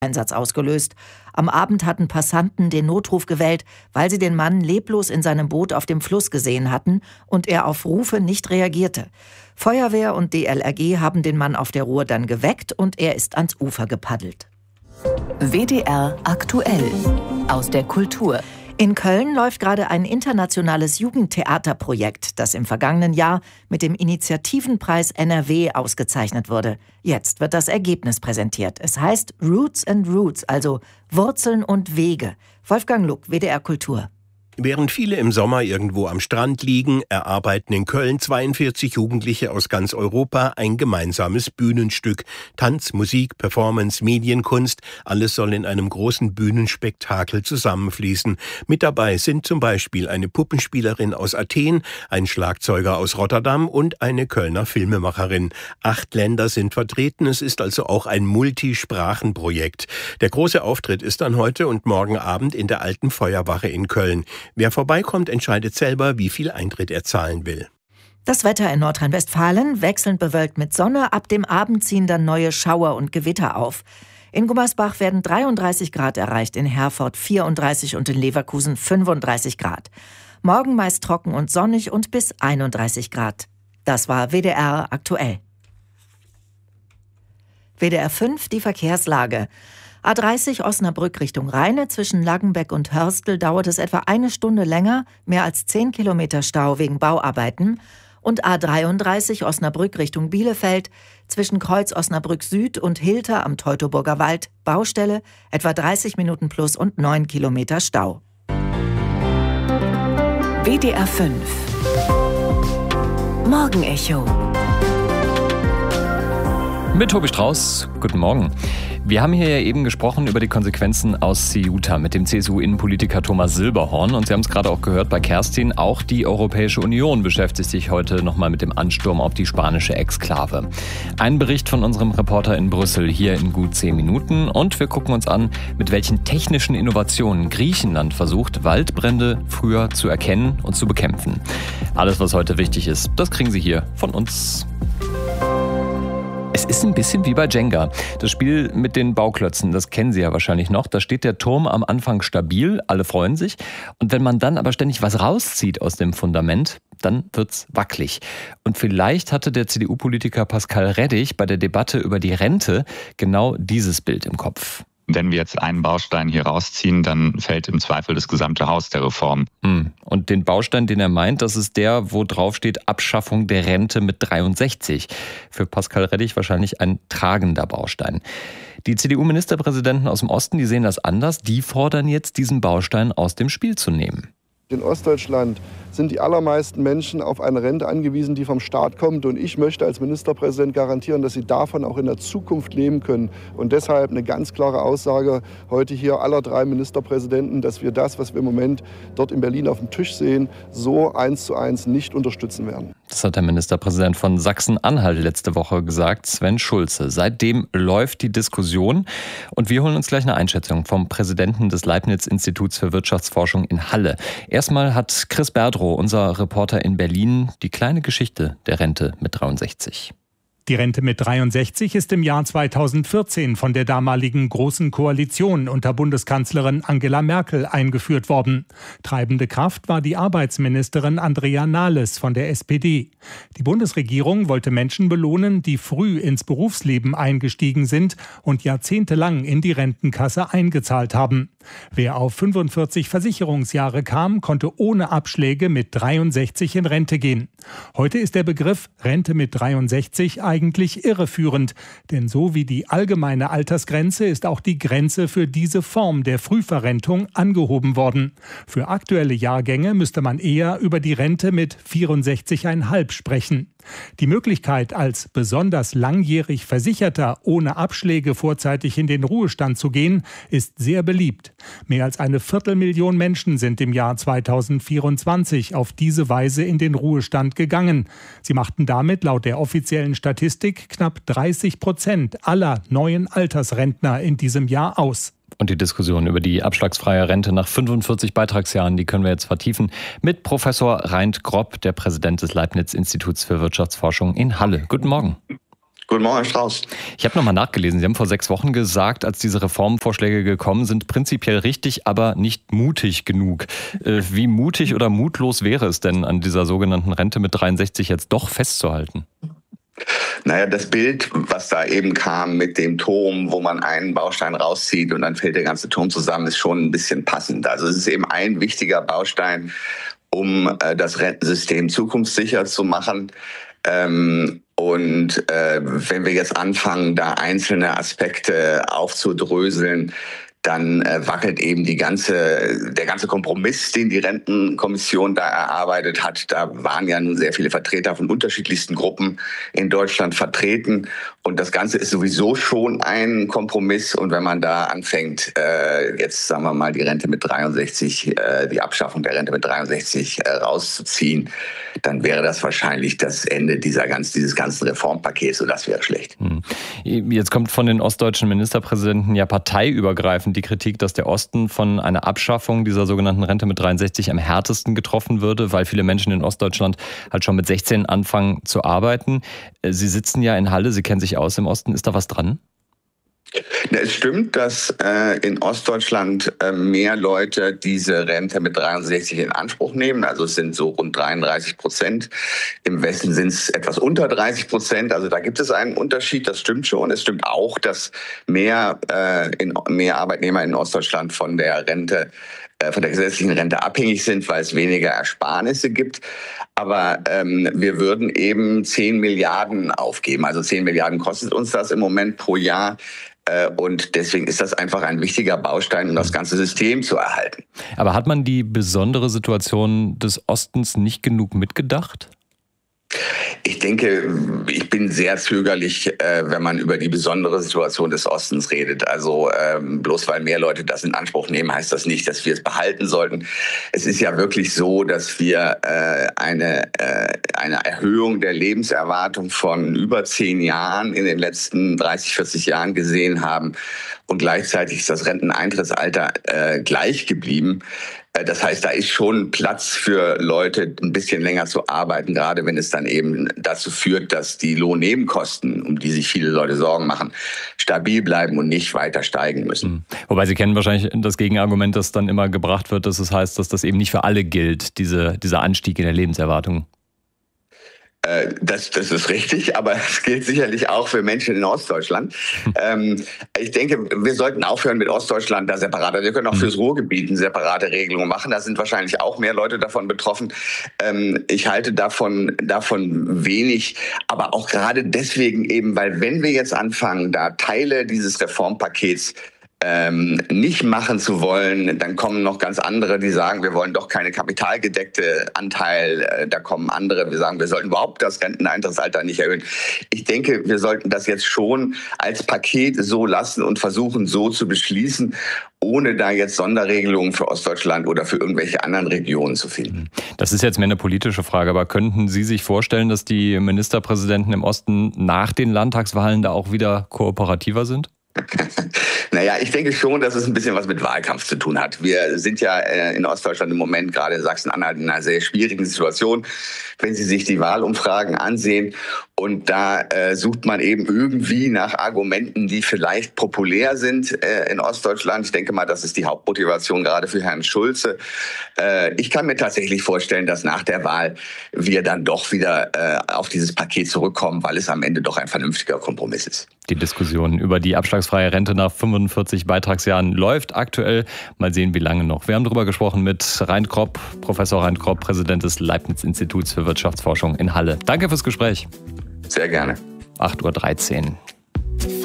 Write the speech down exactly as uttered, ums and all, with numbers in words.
Einsatz ausgelöst. Am Abend hatten Passanten den Notruf gewählt, weil sie den Mann leblos in seinem Boot auf dem Fluss gesehen hatten und er auf Rufe nicht reagierte. Feuerwehr und D L R G haben den Mann auf der Ruhr dann geweckt und er ist ans Ufer gepaddelt. W D R aktuell aus der Kultur. In Köln läuft gerade ein internationales Jugendtheaterprojekt, das im vergangenen Jahr mit dem Initiativenpreis N R W ausgezeichnet wurde. Jetzt wird das Ergebnis präsentiert. Es heißt Roots and Roots, also Wurzeln und Wege. Wolfgang Luck, W D R Kultur. Während viele im Sommer irgendwo am Strand liegen, erarbeiten in Köln zweiundvierzig Jugendliche aus ganz Europa ein gemeinsames Bühnenstück. Tanz, Musik, Performance, Medienkunst, alles soll in einem großen Bühnenspektakel zusammenfließen. Mit dabei sind zum Beispiel eine Puppenspielerin aus Athen, ein Schlagzeuger aus Rotterdam und eine Kölner Filmemacherin. Acht Länder sind vertreten, es ist also auch ein Multisprachenprojekt. Der große Auftritt ist dann heute und morgen Abend in der Alten Feuerwache in Köln. Wer vorbeikommt, entscheidet selber, wie viel Eintritt er zahlen will. Das Wetter in Nordrhein-Westfalen, wechselnd bewölkt mit Sonne, ab dem Abend ziehen dann neue Schauer und Gewitter auf. In Gummersbach werden dreiunddreißig Grad erreicht, in Herford vierunddreißig und in Leverkusen fünfunddreißig Grad. Morgen meist trocken und sonnig und bis einunddreißig Grad. Das war W D R aktuell. W D R fünf, die Verkehrslage. A dreißig Osnabrück Richtung Rheine, zwischen Laggenbeck und Hörstel dauert es etwa eine Stunde länger, mehr als zehn Kilometer Stau wegen Bauarbeiten. Und A dreiunddreißig Osnabrück Richtung Bielefeld, zwischen Kreuz Osnabrück Süd und Hilter am Teutoburger Wald, Baustelle, etwa dreißig Minuten plus und neun Kilometer Stau. W D R fünf Morgenecho mit Tobi Strauß. Guten Morgen. Wir haben hier ja eben gesprochen über die Konsequenzen aus Ceuta mit dem C S U-Innenpolitiker Thomas Silberhorn. Und Sie haben es gerade auch gehört bei Kerstin, auch die Europäische Union beschäftigt sich heute nochmal mit dem Ansturm auf die spanische Exklave. Ein Bericht von unserem Reporter in Brüssel hier in gut zehn Minuten. Und wir gucken uns an, mit welchen technischen Innovationen Griechenland versucht, Waldbrände früher zu erkennen und zu bekämpfen. Alles, was heute wichtig ist, das kriegen Sie hier von uns. Es ist ein bisschen wie bei Jenga. Das Spiel mit den Bauklötzen, das kennen Sie ja wahrscheinlich noch. Da steht der Turm am Anfang stabil, alle freuen sich. Und wenn man dann aber ständig was rauszieht aus dem Fundament, dann wird's wackelig. Und vielleicht hatte der C D U-Politiker Pascal Rettig bei der Debatte über die Rente genau dieses Bild im Kopf. Wenn wir jetzt einen Baustein hier rausziehen, dann fällt im Zweifel das gesamte Haus der Reform. Und den Baustein, den er meint, das ist der, wo drauf steht Abschaffung der Rente mit dreiundsechzig. Für Pascal Rettig wahrscheinlich ein tragender Baustein. Die C D U-Ministerpräsidenten aus dem Osten, die sehen das anders. Die fordern jetzt, diesen Baustein aus dem Spiel zu nehmen. In Ostdeutschland sind die allermeisten Menschen auf eine Rente angewiesen, die vom Staat kommt. Und ich möchte als Ministerpräsident garantieren, dass sie davon auch in der Zukunft leben können. Und deshalb eine ganz klare Aussage heute hier aller drei Ministerpräsidenten, dass wir das, was wir im Moment dort in Berlin auf dem Tisch sehen, so eins zu eins nicht unterstützen werden. Das hat der Ministerpräsident von Sachsen-Anhalt letzte Woche gesagt, Sven Schulze. Seitdem läuft die Diskussion. Und wir holen uns gleich eine Einschätzung vom Präsidenten des Leibniz-Instituts für Wirtschaftsforschung in Halle. Erstmal hat Chris Berdrow, unser Reporter in Berlin, die kleine Geschichte der Rente mit dreiundsechzig. Die Rente mit dreiundsechzig ist im Jahr zweitausendvierzehn von der damaligen Großen Koalition unter Bundeskanzlerin Angela Merkel eingeführt worden. Treibende Kraft war die Arbeitsministerin Andrea Nahles von der S P D. Die Bundesregierung wollte Menschen belohnen, die früh ins Berufsleben eingestiegen sind und jahrzehntelang in die Rentenkasse eingezahlt haben. Wer auf fünfundvierzig Versicherungsjahre kam, konnte ohne Abschläge mit dreiundsechzig in Rente gehen. Heute ist der Begriff Rente mit dreiundsechzig eigentlich irreführend, denn so wie die allgemeine Altersgrenze ist auch die Grenze für diese Form der Frühverrentung angehoben worden. Für aktuelle Jahrgänge müsste man eher über die Rente mit vierundsechzig Komma fünf sprechen. Die Möglichkeit, als besonders langjährig Versicherter ohne Abschläge vorzeitig in den Ruhestand zu gehen, ist sehr beliebt. Mehr als eine Viertelmillion Menschen sind im Jahr zweitausendvierundzwanzig auf diese Weise in den Ruhestand gegangen. Sie machten damit laut der offiziellen Statistik knapp dreißig Prozent aller neuen Altersrentner in diesem Jahr aus. Und die Diskussion über die abschlagsfreie Rente nach fünfundvierzig Beitragsjahren, die können wir jetzt vertiefen mit Professor Reint Grob, der Präsident des Leibniz-Instituts für Wirtschaftsforschung in Halle. Guten Morgen. Guten Morgen, Herr Strauß. Ich habe nochmal nachgelesen. Sie haben vor sechs Wochen gesagt, als diese Reformvorschläge gekommen sind, prinzipiell richtig, aber nicht mutig genug. Wie mutig oder mutlos wäre es denn, an dieser sogenannten Rente mit dreiundsechzig jetzt doch festzuhalten? Naja, das Bild, was da eben kam mit dem Turm, wo man einen Baustein rauszieht und dann fällt der ganze Turm zusammen, ist schon ein bisschen passend. Also es ist eben ein wichtiger Baustein, um das Rentensystem zukunftssicher zu machen. Ähm, und äh, wenn wir jetzt anfangen, da einzelne Aspekte aufzudröseln, dann äh, wackelt eben die ganze, der ganze Kompromiss, den die Rentenkommission da erarbeitet hat. Da waren ja nun sehr viele Vertreter von unterschiedlichsten Gruppen in Deutschland vertreten. Und das Ganze ist sowieso schon ein Kompromiss. Und wenn man da anfängt, äh, jetzt sagen wir mal die Rente mit dreiundsechzig, äh, die Abschaffung der Rente mit dreiundsechzig äh, rauszuziehen, dann wäre das wahrscheinlich das Ende dieser ganz, dieses ganzen Reformpakets. Und das wäre schlecht. Hm. Jetzt kommt von den ostdeutschen Ministerpräsidenten ja parteiübergreifend die Kritik, dass der Osten von einer Abschaffung dieser sogenannten Rente mit dreiundsechzig am härtesten getroffen würde, weil viele Menschen in Ostdeutschland halt schon mit sechzehn anfangen zu arbeiten. Sie sitzen ja in Halle, Sie kennen sich aus im Osten. Ist da was dran? Ja, es stimmt, dass äh, in Ostdeutschland äh, mehr Leute diese Rente mit dreiundsechzig in Anspruch nehmen. Also es sind so rund dreiunddreißig Prozent. Im Westen sind es etwas unter dreißig Prozent. Also da gibt es einen Unterschied, das stimmt schon. Es stimmt auch, dass mehr, äh, in, mehr Arbeitnehmer in Ostdeutschland von der Rente von der gesetzlichen Rente abhängig sind, weil es weniger Ersparnisse gibt. Aber ähm, wir würden eben zehn Milliarden aufgeben. Also zehn Milliarden kostet uns das im Moment pro Jahr. Äh, und deswegen ist das einfach ein wichtiger Baustein, um das ganze System zu erhalten. Aber hat man die besondere Situation des Ostens nicht genug mitgedacht? Ich denke, ich bin sehr zögerlich, äh, wenn man über die besondere Situation des Ostens redet. Also ähm, bloß weil mehr Leute das in Anspruch nehmen, heißt das nicht, dass wir es behalten sollten. Es ist ja wirklich so, dass wir äh, eine, äh, eine Erhöhung der Lebenserwartung von über zehn Jahren in den letzten dreißig, vierzig Jahren gesehen haben. Und gleichzeitig ist das Renteneintrittsalter äh, gleich geblieben. Das heißt, da ist schon Platz für Leute, ein bisschen länger zu arbeiten, gerade wenn es dann eben dazu führt, dass die Lohnnebenkosten, um die sich viele Leute Sorgen machen, stabil bleiben und nicht weiter steigen müssen. Wobei Sie kennen wahrscheinlich das Gegenargument, das dann immer gebracht wird, dass es heißt, dass das eben nicht für alle gilt, diese, dieser Anstieg in der Lebenserwartung. Das, das ist richtig, aber es gilt sicherlich auch für Menschen in Ostdeutschland. ähm, ich denke, wir sollten aufhören mit Ostdeutschland da separat. Wir können auch fürs Ruhrgebiet eine separate Regelung machen. Da sind wahrscheinlich auch mehr Leute davon betroffen. Ähm, ich halte davon, davon wenig, aber auch gerade deswegen eben, weil wenn wir jetzt anfangen, da Teile dieses Reformpakets Ähm, nicht machen zu wollen, dann kommen noch ganz andere, die sagen, wir wollen doch keine kapitalgedeckte Anteil. Äh, da kommen andere, wir sagen, wir sollten überhaupt das Renteneintrittsalter nicht erhöhen. Ich denke, wir sollten das jetzt schon als Paket so lassen und versuchen, so zu beschließen, ohne da jetzt Sonderregelungen für Ostdeutschland oder für irgendwelche anderen Regionen zu finden. Das ist jetzt mehr eine politische Frage, aber könnten Sie sich vorstellen, dass die Ministerpräsidenten im Osten nach den Landtagswahlen da auch wieder kooperativer sind? Naja, ich denke schon, dass es ein bisschen was mit Wahlkampf zu tun hat. Wir sind ja in Ostdeutschland im Moment, gerade in Sachsen-Anhalt, in einer sehr schwierigen Situation, wenn Sie sich die Wahlumfragen ansehen. Und da äh, sucht man eben irgendwie nach Argumenten, die vielleicht populär sind äh, in Ostdeutschland. Ich denke mal, das ist die Hauptmotivation gerade für Herrn Schulze. Äh, ich kann mir tatsächlich vorstellen, dass nach der Wahl wir dann doch wieder äh, auf dieses Paket zurückkommen, weil es am Ende doch ein vernünftiger Kompromiss ist. Die Diskussion über die abschlagsfreie Rente nach fünfundvierzig Beitragsjahren läuft aktuell. Mal sehen, wie lange noch. Wir haben darüber gesprochen mit Rein Kropp, Professor Rein Kropp, Präsident des Leibniz-Instituts für Wirtschaftsforschung in Halle. Danke fürs Gespräch. Sehr gerne. acht Uhr dreizehn.